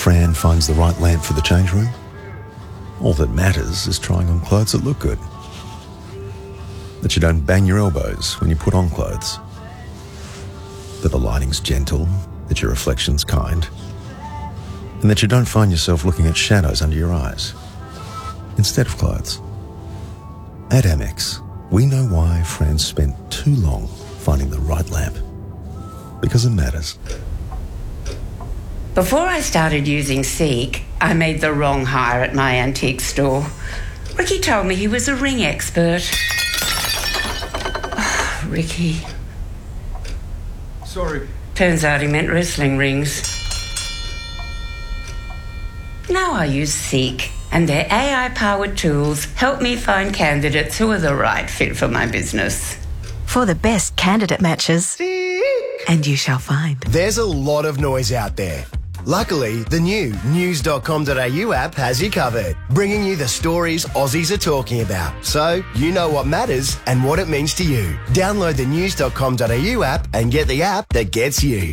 Fran finds the right lamp for the change room. All that matters is trying on clothes that look good. That you don't bang your elbows when you put on clothes. That the lighting's gentle, that your reflection's kind, and that you don't find yourself looking at shadows under your eyes instead of clothes. At Amex, we know why Fran spent too long finding the right lamp. Because it matters. Before I started using Seek, I made the wrong hire at my antique store. Ricky told me he was a ring expert. Oh, Ricky. Sorry. Turns out he meant wrestling rings. Now I use Seek, and their AI-powered tools help me find candidates who are the right fit for my business. For the best candidate matches, Seek. And you shall find. There's a lot of noise out there. Luckily, the new news.com.au app has you covered, bringing you the stories Aussies are talking about, so you know what matters and what it means to you. Download the news.com.au app and get the app that gets you.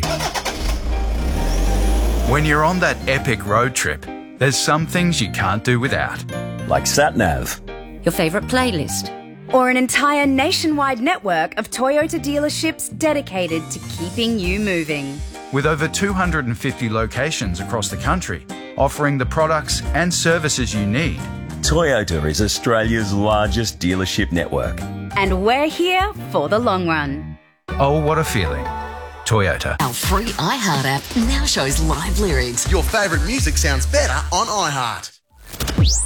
When you're on that epic road trip, there's some things you can't do without. Like SatNav. Your favourite playlist. Or an entire nationwide network of Toyota dealerships dedicated to keeping you moving. With over 250 locations across the country, offering the products and services you need. Toyota is Australia's largest dealership network. And we're here for the long run. Oh, what a feeling. Toyota. Our free iHeart app now shows live lyrics. Your favourite music sounds better on iHeart.